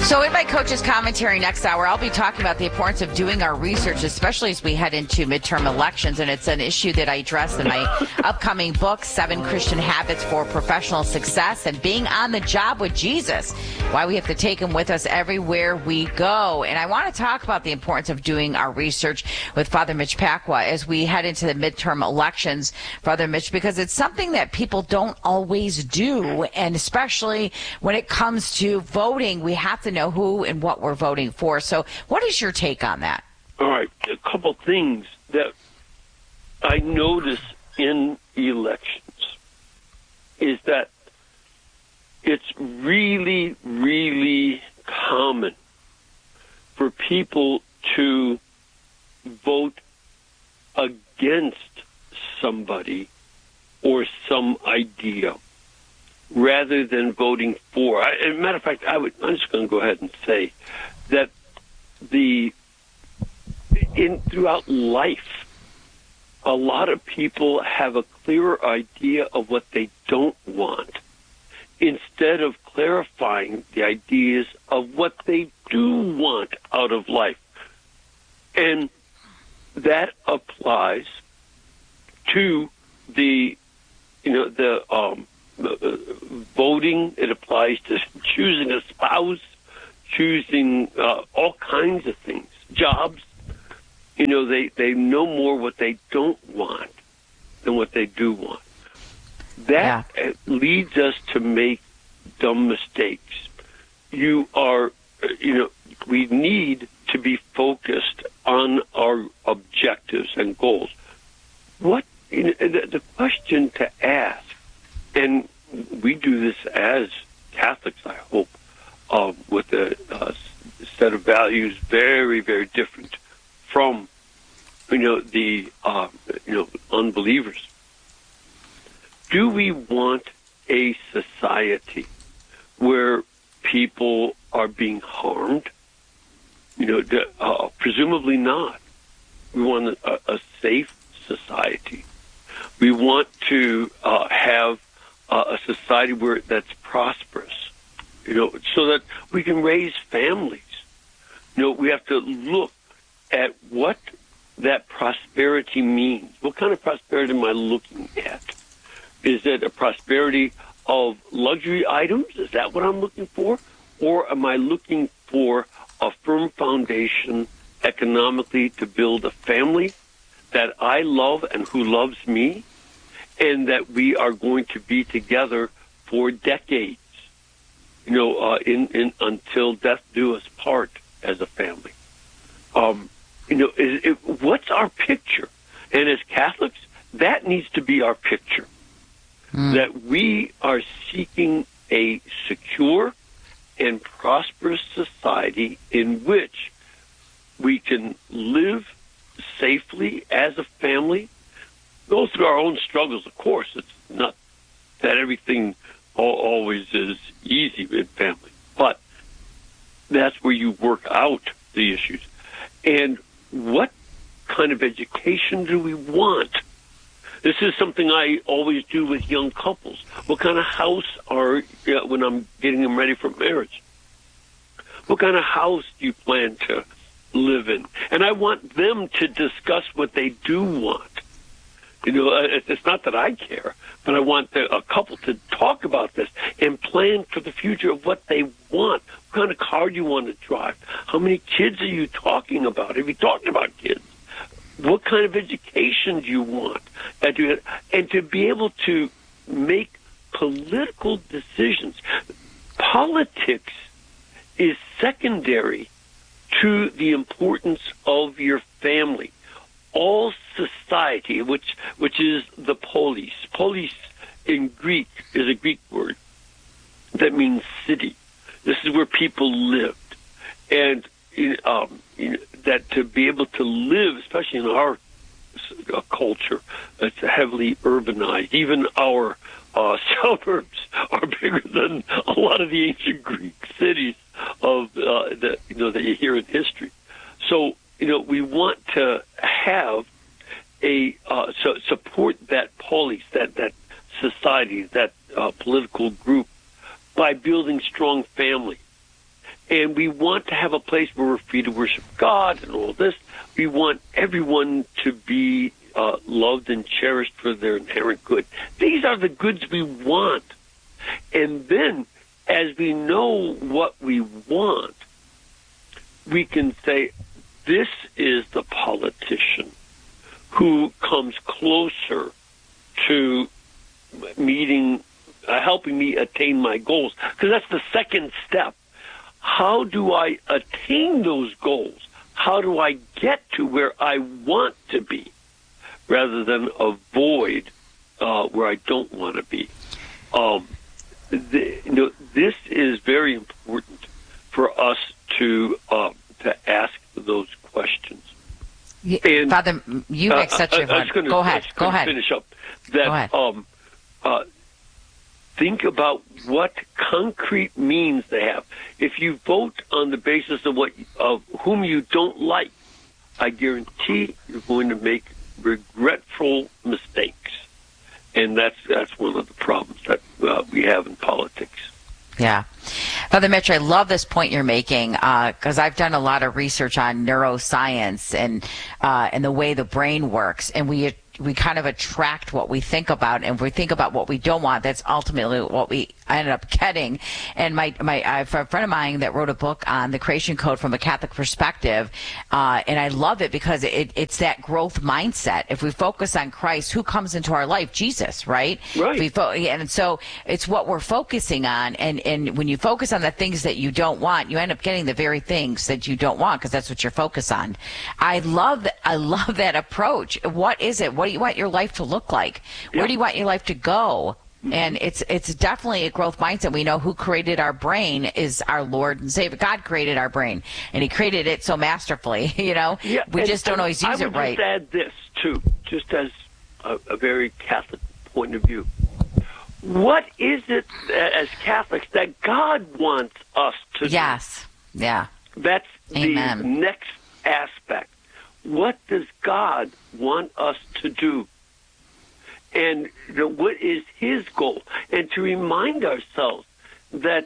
So in my coach's commentary next hour, I'll be talking about the importance of doing our research, especially as we head into midterm elections. And it's an issue that I address in my upcoming book, 7 Christian Habits for Professional Success, and being on the job with Jesus, why we have to take him with us everywhere we go. And I want to talk about the importance of doing our research with Father Mitch Pacwa as we head into the midterm elections, Father Mitch, because it's something that people don't always do. And especially when it comes to voting, we have to know who and what we're voting for. So what is your take on that? All right. A couple things that I notice in elections is that it's really, really common for people to vote against somebody or some idea rather than voting for. As a matter of fact, I'm just going to go ahead and say that throughout life, a lot of people have a clearer idea of what they don't want instead of clarifying the ideas of what they do want out of life. And that applies to the voting. It applies to choosing a spouse, choosing all kinds of things, jobs. They know more what they don't want than what they do want. That leads us to make dumb mistakes. We need to be focused on our objectives and goals. The question to ask, and we do this as Catholics, I hope, with a set of values very, very different from, the unbelievers. Do we want a society where people are being harmed? Presumably not. We want a safe society. We want to have a society that's prosperous, so that we can raise families. We have to look at what that prosperity means. What kind of prosperity am I looking at? Is it a prosperity of luxury items? Is that what I'm looking for? Or am I looking for a firm foundation economically to build a family that I love and who loves me, and that we are going to be together for decades, until death do us part as a family? What's our picture? And as Catholics, that needs to be our picture, that we are seeking a secure and prosperous society in which we can live safely as a family, go through our own struggles, of course. It's not that everything always is easy in family, but that's where you work out the issues. And what kind of education do we want? This is something I always do with young couples. What kind of house when I'm getting them ready for marriage? What kind of house do you plan to live in? And I want them to discuss what they do want. It's not that I care, but I want a couple to talk about this and plan for the future of what they want. What kind of car do you want to drive? How many kids are you talking about? Have you talked about kids? What kind of education do you want? And to be able to make political decisions. Politics is secondary to the importance of your family. All society, which is the polis. Polis in Greek is a Greek word that means city. This is where people lived, and that to be able to live, especially in our culture, that's heavily urbanized. Even our suburbs are bigger than a lot of the ancient Greek cities that you hear in history. So we want to have support that polis, that society, that political group by building strong family. And we want to have a place where we're free to worship God and all this. We want everyone to be loved and cherished for their inherent good. These are the goods we want. And then, as we know what we want, we can say, this is the politician who comes closer to helping me attain my goals. Because that's the second step. How do I attain those goals? How do I get to where I want to be rather than avoid where I don't want to be? This is very important for us to ask those questions. And, Father, you make such a fun. Go ahead. Finish up. That think about what concrete means they have. If you vote on the basis of whom you don't like, I guarantee you're going to make regretful mistakes, and that's one of the problems that we have in politics. Yeah. Father Mitch, I love this point you're making because I've done a lot of research on neuroscience and the way the brain works, and we kind of attract what we think about, and if we think about what we don't want, that's ultimately what we ended up getting. And I have a friend of mine that wrote a book on the creation code from a Catholic perspective, and I love it because it's that growth mindset. If we focus on Christ, who comes into our life? Jesus, right? Right. And so it's what we're focusing on, and when you focus on the things that you don't want, you end up getting the very things that you don't want because that's what you're focused on. I love that approach. What is it? What do you want your life to look like? Where do you want your life to go? And it's definitely a growth mindset. We know who created our brain is our Lord and Savior. God created our brain, and He created it so masterfully. We just don't always use it right. I would just add this too, just as a very Catholic point of view. What is it as Catholics that God wants us to do? Yes. Yeah. That's Amen. The next aspect. What does God want us to do? And what is His goal? And to remind ourselves that,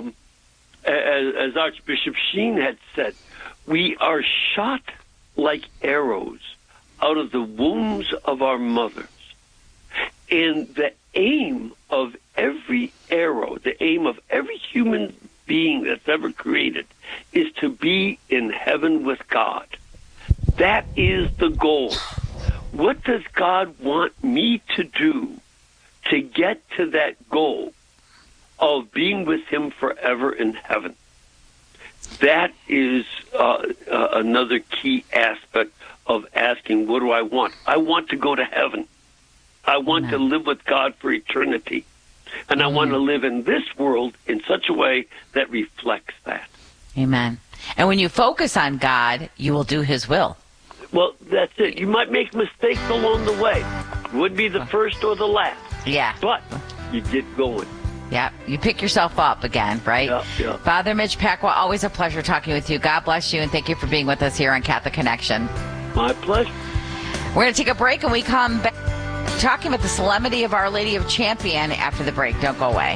as Archbishop Sheen had said, we are shot like arrows out of the wombs of our mothers. And the aim of every arrow, the aim of every human being that's ever created, is to be in heaven with God. That is the goal. What does God want me to do to get to that goal of being with Him forever in heaven? That is another key aspect of asking, what do I want? I want to go to heaven. I want to live with God for eternity. And I want to live in this world in such a way that reflects that. Amen. And when you focus on God, you will do His will. Well, that's it. You might make mistakes along the way. Would be the first or the last. Yeah. But you get going. Yeah. You pick yourself up again, right? Yeah. Father Mitch Pacwa, always a pleasure talking with you. God bless you, and thank you for being with us here on Catholic Connection. My pleasure. We're going to take a break, and we come back talking about the Solemnity of Our Lady of Champion after the break. Don't go away.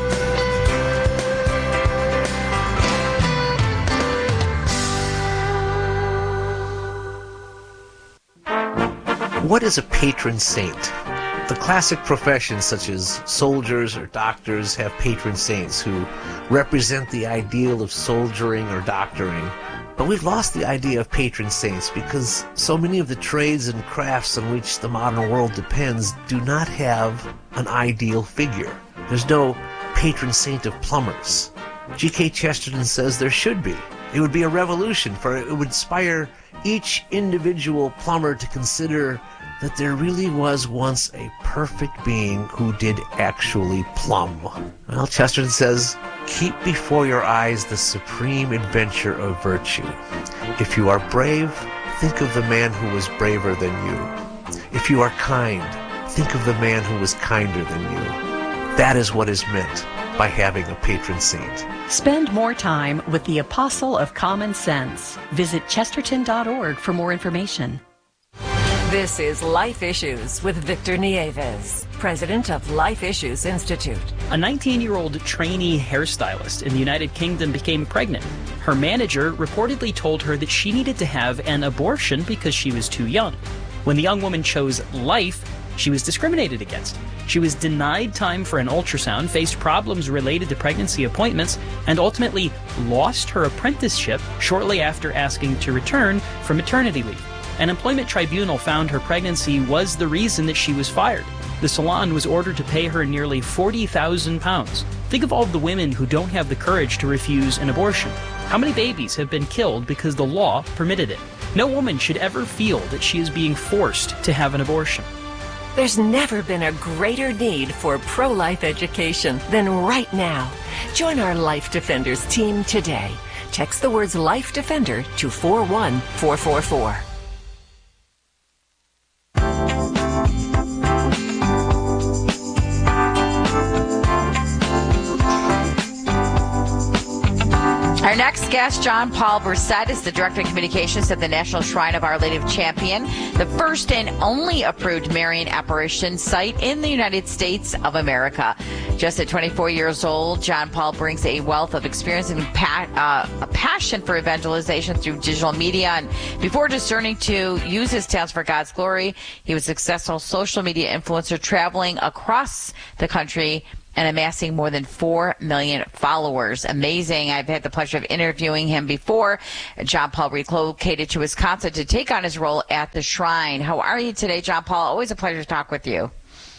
What is a patron saint? The classic professions such as soldiers or doctors have patron saints who represent the ideal of soldiering or doctoring. But we've lost the idea of patron saints because so many of the trades and crafts on which the modern world depends do not have an ideal figure. There's no patron saint of plumbers. G.K. Chesterton says there should be. It would be a revolution, for it would inspire each individual plumber to consider that there really was once a perfect being who did actually plumb. Well, Chesterton says, keep before your eyes the supreme adventure of virtue. If you are brave, think of the man who was braver than you. If you are kind, think of the man who was kinder than you. That is what is meant by having a patron saint. Spend more time with the Apostle of Common Sense. Visit chesterton.org for more information. This is Life Issues with Victor Nieves, president of Life Issues Institute. A 19-year-old trainee hairstylist in the United Kingdom became pregnant. Her manager reportedly told her that she needed to have an abortion because she was too young. When the young woman chose life, she was discriminated against. She was denied time for an ultrasound, faced problems related to pregnancy appointments, and ultimately lost her apprenticeship shortly after asking to return from maternity leave. An employment tribunal found her pregnancy was the reason that she was fired. The salon was ordered to pay her nearly £40,000. Think of all the women who don't have the courage to refuse an abortion. How many babies have been killed because the law permitted it? No woman should ever feel that she is being forced to have an abortion. There's never been a greater need for pro-life education than right now. Join our Life Defenders team today. Text the words Life Defender to 41444. Our next guest, John Paul Brissett, is the Director of Communications at the National Shrine of Our Lady of Champion, the first and only approved Marian apparition site in the United States of America. Just at 24 years old, John Paul brings a wealth of experience and a passion for evangelization through digital media. And before discerning to use his talents for God's glory, he was a successful social media influencer traveling across the country and amassing more than 4 million followers. Amazing. I've had the pleasure of interviewing him before. John Paul relocated to Wisconsin to take on his role at the shrine. How are you today, John Paul? Always a pleasure to talk with you.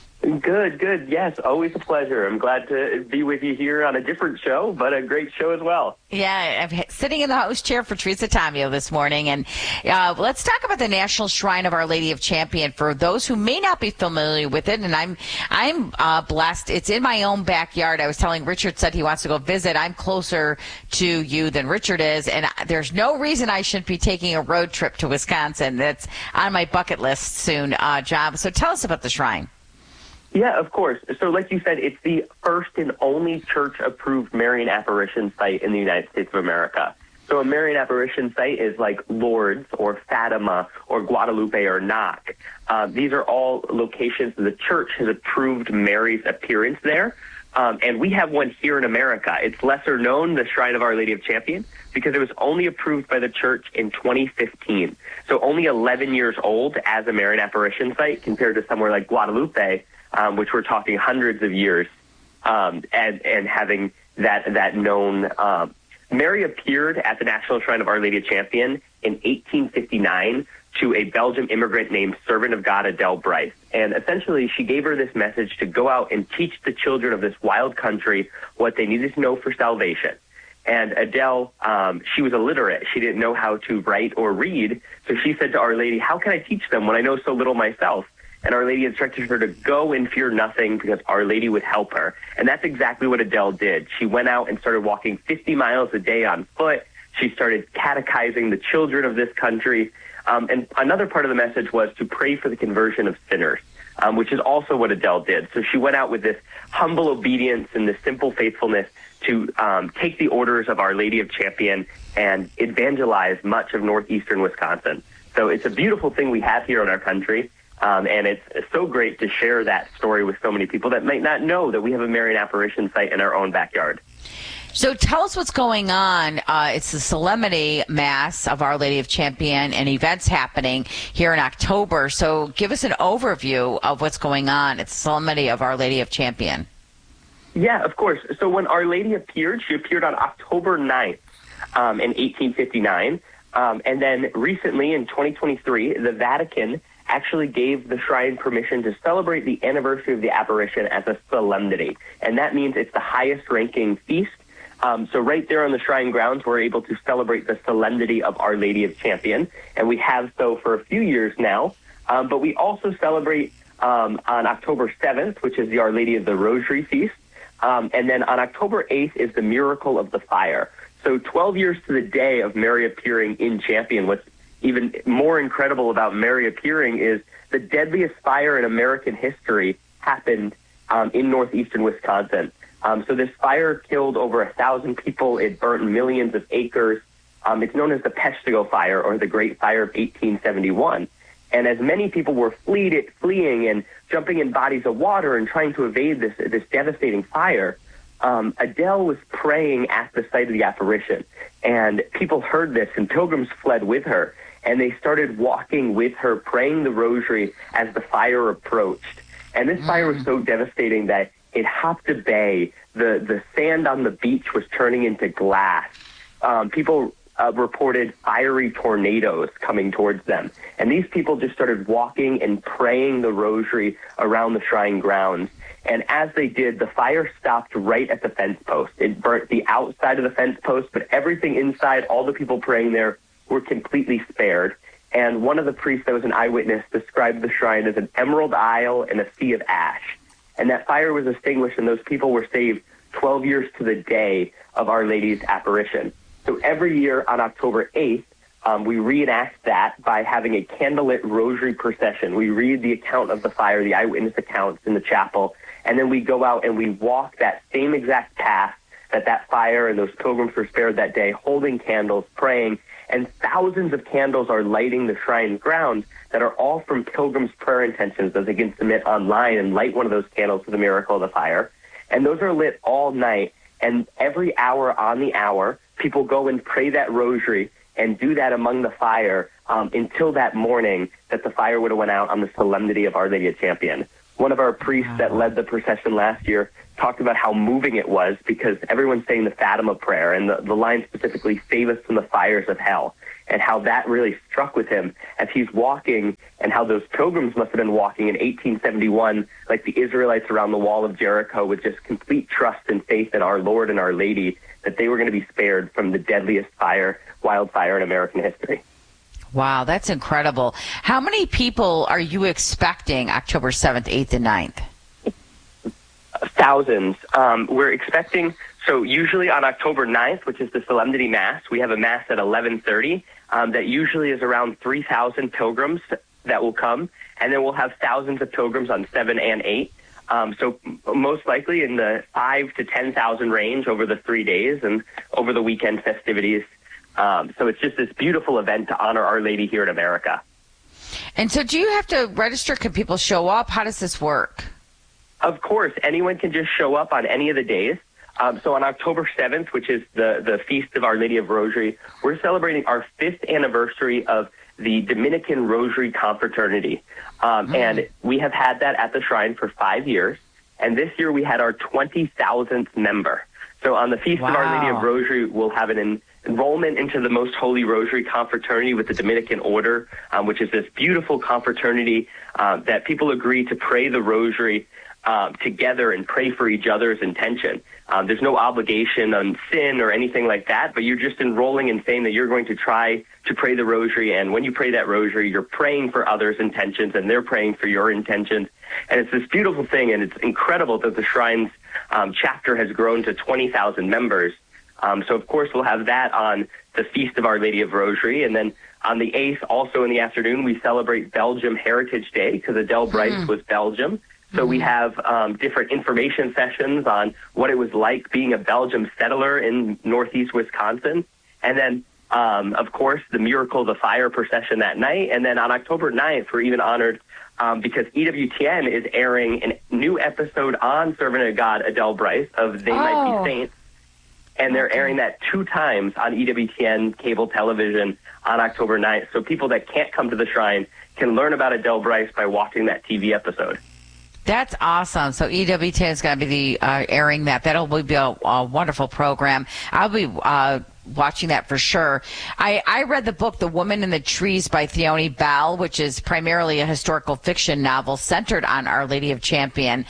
Good. Yes, always a pleasure. I'm glad to be with you here on a different show, but a great show as well. Yeah, I'm sitting in the host chair for Teresa Tomeo this morning, and let's talk about the National Shrine of Our Lady of Champion. For those who may not be familiar with it, and I'm blessed. It's in my own backyard. I was telling Richard, said he wants to go visit. I'm closer to you than Richard is, and there's no reason I shouldn't be taking a road trip to Wisconsin. That's on my bucket list soon, John. So tell us about the shrine. Yeah, of course. So like you said, it's the first and only church-approved Marian apparition site in the United States of America. So a Marian apparition site is like Lourdes or Fatima or Guadalupe or Knock. These are all locations that the church has approved Mary's appearance there. And we have one here in America. It's lesser known, the Shrine of Our Lady of Champion, because it was only approved by the church in 2015. So only 11 years old as a Marian apparition site compared to somewhere like Guadalupe, which we're talking hundreds of years, and having that known. Mary appeared at the National Shrine of Our Lady of Champion in 1859 to a Belgian immigrant named Servant of God Adele Bryce. And essentially, she gave her this message to go out and teach the children of this wild country what they needed to know for salvation. And Adele, she was illiterate. She didn't know how to write or read. So she said to Our Lady, how can I teach them when I know so little myself? And Our Lady instructed her to go and fear nothing because Our Lady would help her. And that's exactly what Adele did. She went out and started walking 50 miles a day on foot. She started catechizing the children of this country. And another part of the message was to pray for the conversion of sinners, which is also what Adele did. So she went out with this humble obedience and this simple faithfulness to take the orders of Our Lady of Champion and evangelize much of northeastern Wisconsin. So it's a beautiful thing we have here in our country. And it's so great to share that story with so many people that might not know that we have a Marian apparition site in our own backyard. So tell us what's going on. It's the Solemnity Mass of Our Lady of Champion and events happening here in October. So give us an overview of what's going on. It's the Solemnity of Our Lady of Champion. Yeah, of course. So when Our Lady appeared, she appeared on October 9th in 1859. And then recently in 2023, the Vatican actually gave the shrine permission to celebrate the anniversary of the apparition as a solemnity. And that means it's the highest ranking feast. So right there on the shrine grounds, we're able to celebrate the solemnity of Our Lady of Champion. And we have so for a few years now. But we also celebrate on October 7th, which is the Our Lady of the Rosary Feast. And then on October 8th is the Miracle of the Fire. So 12 years to the day of Mary appearing in Champion. What's even more incredible about Mary appearing is the deadliest fire in American history happened in northeastern Wisconsin. So this fire killed over 1,000 people. It burnt millions of acres. It's known as the Peshtigo Fire or the Great Fire of 1871. And as many people were fleeing and jumping in bodies of water and trying to evade this devastating fire, Adele was praying at the site of the apparition. And people heard this, and pilgrims fled with her. And they started walking with her, praying the rosary as the fire approached. And this fire was so devastating that it hopped a bay. The sand on the beach was turning into glass. People reported fiery tornadoes coming towards them. And these people just started walking and praying the rosary around the shrine grounds. And as they did, the fire stopped right at the fence post. It burnt the outside of the fence post, but everything inside, all the people praying there, were completely spared. And one of the priests that was an eyewitness described the shrine as an emerald isle and a sea of ash. And that fire was extinguished, and those people were saved 12 years to the day of Our Lady's apparition. So every year on October 8th, we reenact that by having a candlelit rosary procession. We read the account of the fire, the eyewitness accounts in the chapel, and then we go out and we walk that same exact path that fire and those pilgrims were spared that day, holding candles, praying, and thousands of candles are lighting the shrine grounds that are all from pilgrims' prayer intentions that they can submit online and light one of those candles for the miracle of the fire. And those are lit all night, and every hour on the hour, people go and pray that rosary and do that among the fire until that morning that the fire would have went out on the solemnity of Our Lady of Champion. One of our priests that led the procession last year talked about how moving it was because everyone's saying the Fatima prayer, and the line specifically, save us from the fires of hell, and how that really struck with him as he's walking, and how those pilgrims must have been walking in 1871 like the Israelites around the wall of Jericho with just complete trust and faith in our Lord and Our Lady that they were going to be spared from the deadliest wildfire in American history. Wow, that's incredible. How many people are you expecting October 7th, 8th, and 9th? Thousands. We're expecting, so usually on October 9th, which is the Solemnity Mass, we have a Mass at 11:30 that usually is around 3,000 pilgrims that will come, and then we'll have thousands of pilgrims on 7 and 8. So most likely in the 5,000 to 10,000 range over the 3 days and over the weekend festivities. So it's just this beautiful event to honor Our Lady here in America. And so do you have to register? Can people show up? How does this work? Of course, anyone can just show up on any of the days. So on October 7th, which is the Feast of Our Lady of Rosary, we're celebrating our 5th anniversary of the Dominican Rosary Confraternity. And we have had that at the shrine for 5 years. And this year we had our 20,000th member. So on the Feast of Our Lady of Rosary, we'll have an enrollment into the Most Holy Rosary Confraternity with the Dominican Order, which is this beautiful confraternity that people agree to pray the rosary together and pray for each other's intention. There's no obligation on sin or anything like that, but you're just enrolling and saying that you're going to try to pray the rosary, and when you pray that rosary, you're praying for others' intentions, and they're praying for your intentions. And it's this beautiful thing, and it's incredible that the Shrine's chapter has grown to 20,000 members. So, of course, we'll have that on the Feast of Our Lady of Rosary, and then on the 8th, also in the afternoon, we celebrate Belgium Heritage Day because Adele Bryce was Belgium. So we have different information sessions on what it was like being a Belgium settler in northeast Wisconsin. And then, of course, the Miracle of the Fire procession that night. And then on October 9th, we're even honored because EWTN is airing a new episode on Servant of God, Adele Bryce, of They Might Be Saints. And they're airing that 2 times on EWTN cable television on October 9th. So people that can't come to the shrine can learn about Adele Bryce by watching that TV episode. That's awesome. So EWTN is going to be airing that. That'll be a wonderful program. I'll be watching that for sure. I read the book The Woman in the Trees by Theoni Bell, which is primarily a historical fiction novel centered on Our Lady of Champion.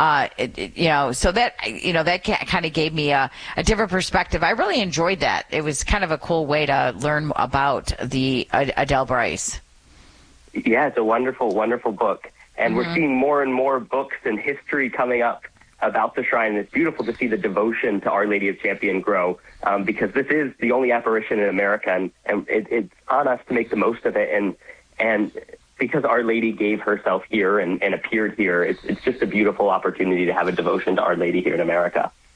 So that kind of gave me a different perspective. I really enjoyed that. It was kind of a cool way to learn about the Adele Bryce. Yeah, it's a wonderful, wonderful book. And we're seeing more and more books and history coming up about the shrine. And it's beautiful to see the devotion to Our Lady of Champion grow because this is the only apparition in America, and it's on us to make the most of it. And because Our Lady gave herself here and appeared here, it's just a beautiful opportunity to have a devotion to Our Lady here in America.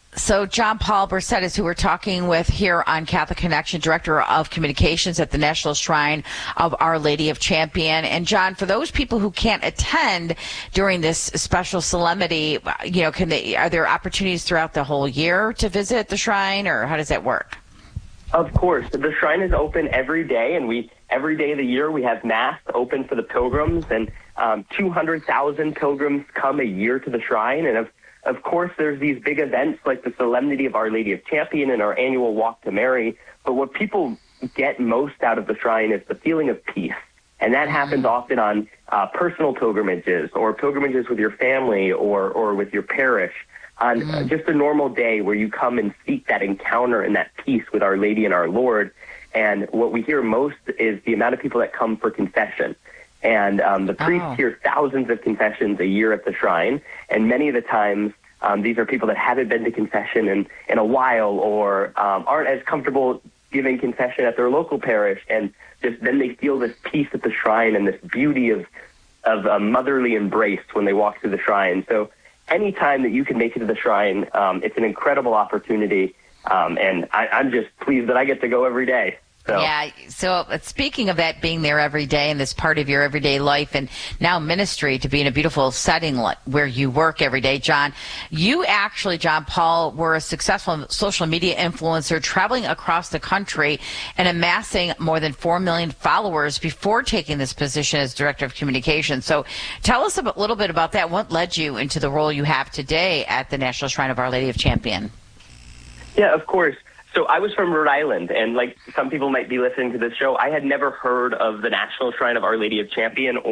So John Paul Brissett is who we're talking with here on Catholic Connection, Director of Communications at the National Shrine of Our Lady of Champion. And John, for those people who can't attend during this special solemnity, are there opportunities throughout the whole year to visit the shrine, or how does that work? Of course. The shrine is open every day, and every day of the year we have Mass open for the pilgrims, and 200,000 pilgrims come a year to the shrine. And of course, there's these big events like the Solemnity of Our Lady of Champion and our annual Walk to Mary. But what people get most out of the shrine is the feeling of peace. And that happens often on personal pilgrimages or pilgrimages with your family or with your parish, on just a normal day where you come and seek that encounter and that peace with Our Lady and our Lord. And what we hear most is the amount of people that come for confession. And the priests hear thousands of confessions a year at the shrine, and many of the times these are people that haven't been to confession in a while, or aren't as comfortable giving confession at their local parish, and just then they feel this peace at the shrine and this beauty of a motherly embrace when they walk through the shrine. So any time that you can make it to the shrine, it's an incredible opportunity, and I'm just pleased that I get to go every day. Yeah, so speaking of that, being there every day and this part of your everyday life and now ministry, to be in a beautiful setting where you work every day, John, you actually, John Paul, were a successful social media influencer traveling across the country and amassing more than 4 million followers before taking this position as Director of Communications. So tell us a little bit about that. What led you into the role you have today at the National Shrine of Our Lady of Champion? Yeah, of course. So I was from Rhode Island, and like some people might be listening to this show, I had never heard of the National Shrine of Our Lady of Champion